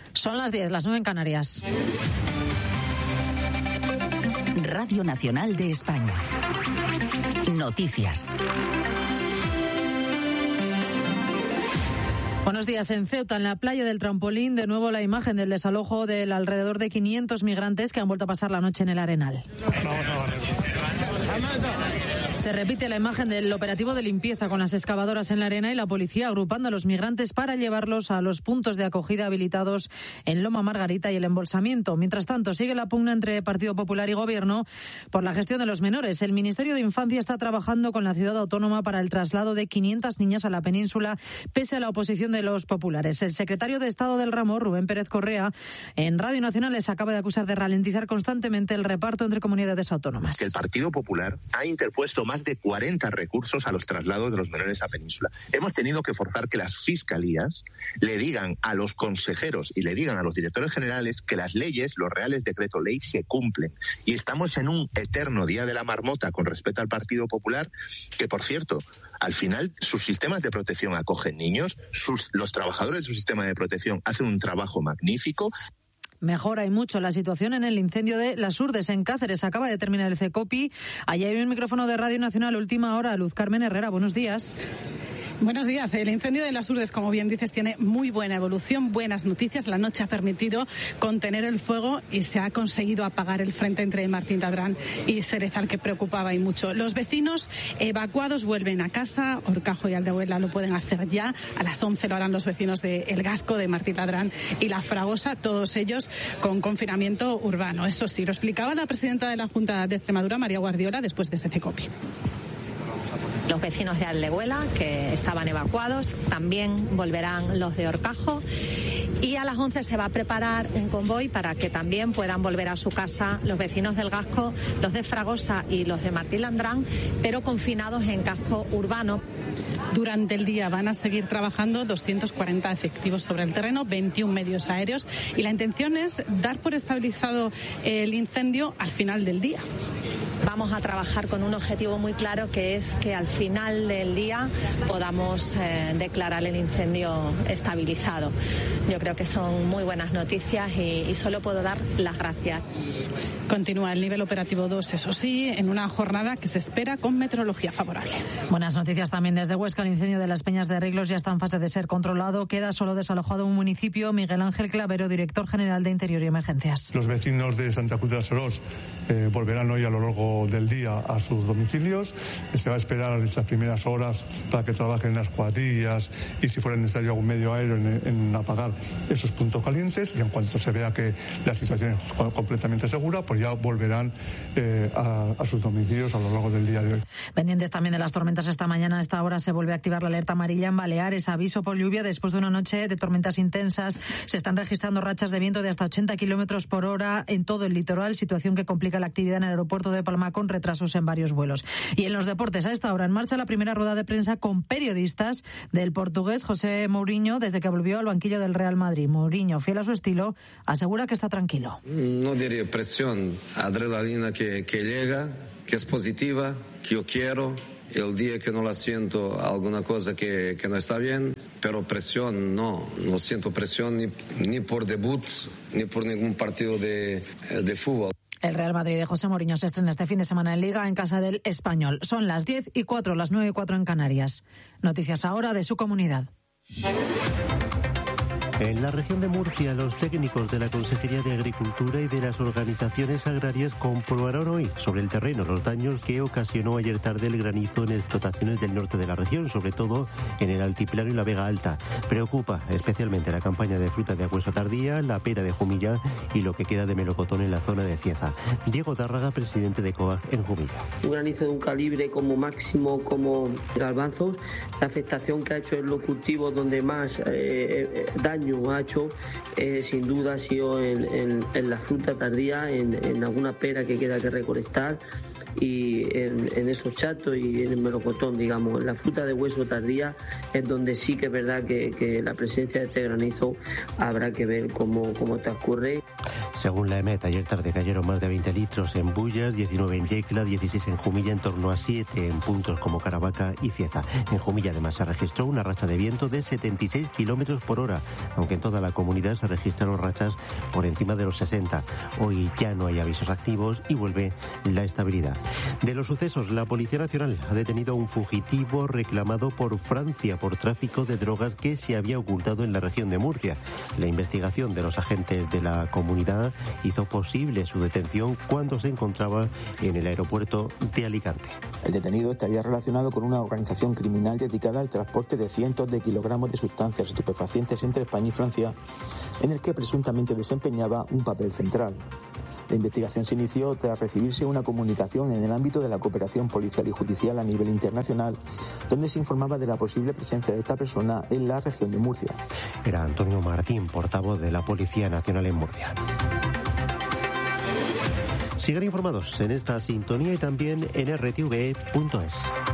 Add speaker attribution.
Speaker 1: Son las 10, las 9 en Canarias.
Speaker 2: Radio Nacional de España. Noticias.
Speaker 1: Buenos días. En Ceuta, en la playa del Trampolín, de nuevo la imagen del desalojo del alrededor de 500 migrantes que han vuelto a pasar la noche en el Arenal. Se repite la imagen del operativo de limpieza con las excavadoras en la arena y la policía agrupando a los migrantes para llevarlos a los puntos de acogida habilitados en Loma Margarita y el embolsamiento. Mientras tanto, sigue la pugna entre Partido Popular y Gobierno por la gestión de los menores. El Ministerio de Infancia está trabajando con la ciudad autónoma para el traslado de 500 niñas a la península, pese a la oposición de los populares. El secretario de Estado del ramo, Rubén Pérez Correa, en Radio Nacional les acaba de acusar de ralentizar constantemente el reparto entre comunidades autónomas.
Speaker 3: El Partido Popular ha interpuesto más de 40 recursos a los traslados de los menores a península. Hemos tenido que forzar que las fiscalías le digan a los consejeros y le digan a los directores generales que las leyes, los reales decretos ley, se cumplen. Y estamos en un eterno día de la marmota con respecto al Partido Popular, que, por cierto, al final sus sistemas de protección acogen niños, los trabajadores de su sistema de protección hacen un trabajo magnífico.
Speaker 1: Mejora y mucho la situación en el incendio de Las Urdes, en Cáceres. Acaba de terminar el CECOPI. Allí hay un micrófono de Radio Nacional, última hora. Luz Carmen Herrera, buenos días.
Speaker 4: Buenos días. El incendio de Las Urdes, como bien dices, tiene muy buena evolución, buenas noticias. La noche ha permitido contener el fuego y se ha conseguido apagar el frente entre Martín Ladrán y Cerezal, que preocupaba y mucho. Los vecinos evacuados vuelven a casa. Horcajo y Aldehuela lo pueden hacer ya. A las 11 lo harán los vecinos de El Gasco, de Martín Ladrán y La Fragosa, todos ellos con confinamiento urbano. Eso sí, lo explicaba la presidenta de la Junta de Extremadura, María Guardiola, después de este CECOPI.
Speaker 5: Los vecinos de Aldehuela, que estaban evacuados, también volverán los de Horcajo. Y a las 11 se va a preparar un convoy para que también puedan volver a su casa los vecinos del Gasco, los de Fragosa y los de Martín Ladrán, pero confinados en casco urbano.
Speaker 4: Durante el día van a seguir trabajando 240 efectivos sobre el terreno, 21 medios aéreos, y la intención es dar por estabilizado el incendio al final del día.
Speaker 5: Vamos a trabajar con un objetivo muy claro, que es que al final del día podamos declarar el incendio estabilizado. Yo creo que son muy buenas noticias y solo puedo dar las gracias.
Speaker 4: Continúa el nivel operativo 2, eso sí, en una jornada que se espera con meteorología favorable.
Speaker 1: Buenas noticias también desde Huesca. El incendio de las Peñas de Riglos ya está en fase de ser controlado. Queda solo desalojado un municipio. Miguel Ángel Clavero, director general de Interior y Emergencias.
Speaker 6: Los vecinos de Santa Cruz de la Serós volverán hoy a lo largo del día a sus domicilios. Se va a esperar estas primeras horas para que trabajen las cuadrillas y, si fuera necesario, algún medio aéreo en apagar esos puntos calientes, y en cuanto se vea que la situación es completamente segura, pues ya volverán a sus domicilios a lo largo del día de hoy.
Speaker 1: Pendientes también de las tormentas esta mañana. A esta hora se vuelve a activar la alerta amarilla en Baleares. Aviso por lluvia después de una noche de tormentas intensas. Se están registrando rachas de viento de hasta 80 kilómetros por hora en todo el litoral, situación que complica la actividad en el aeropuerto de Palma, con retrasos en varios vuelos. Y en los deportes, a esta hora en marcha la primera rueda de prensa con periodistas del portugués José Mourinho desde que volvió al banquillo del Real Madrid. Mourinho, fiel a su estilo, asegura que está tranquilo.
Speaker 7: No diría presión, adrenalina que llega, que es positiva, que yo quiero. El día que no la siento, alguna cosa que no está bien, pero presión no siento presión ni por debut, ni por ningún partido de fútbol.
Speaker 1: El Real Madrid de José Mourinho se estrena este fin de semana en Liga en casa del Español. Son las 10:04, las 9:04 en Canarias. Noticias ahora de su comunidad.
Speaker 8: En la región de Murcia, los técnicos de la Consejería de Agricultura y de las organizaciones agrarias comprobaron hoy sobre el terreno los daños que ocasionó ayer tarde el granizo en explotaciones del norte de la región, sobre todo en el Altiplano y la Vega Alta. Preocupa especialmente la campaña de fruta de Acueso Tardía, la pera de Jumilla y lo que queda de melocotón en la zona de Cieza. Diego Tárraga, presidente de COAG en Jumilla.
Speaker 9: Un granizo de un calibre como máximo, como garbanzos, la afectación que ha hecho en los cultivos donde más daño ha hecho, sin duda ha sido en la fruta tardía, en alguna pera que queda que recolectar, y en esos chatos y en el melocotón, digamos. En la fruta de hueso tardía es donde sí que es verdad que la presencia de este granizo habrá que ver cómo transcurre.
Speaker 8: Según la EMET, ayer tarde cayeron más de 20 litros en Bullas, 19 en Yecla, 16 en Jumilla, en torno a 7 en puntos como Caravaca y Cieza. En Jumilla además se registró una racha de viento de 76 kilómetros por hora. aunque en toda la comunidad se registraron rachas por encima de los 60. Hoy ya no hay avisos activos y vuelve la estabilidad. De los sucesos, la Policía Nacional ha detenido a un fugitivo reclamado por Francia por tráfico de drogas que se había ocultado en la región de Murcia. La investigación de los agentes de la comunidad hizo posible su detención cuando se encontraba en el aeropuerto de Alicante.
Speaker 10: El detenido estaría relacionado con una organización criminal dedicada al transporte de cientos de kilogramos de sustancias estupefacientes entre España y Francia, en el que presuntamente desempeñaba un papel central. La investigación se inició tras recibirse una comunicación en el ámbito de la cooperación policial y judicial a nivel internacional, donde se informaba de la posible presencia de esta persona en la región de Murcia.
Speaker 8: Era Antonio Martín, portavoz de la Policía Nacional en Murcia. Sigan informados en esta sintonía y también en rtve.es.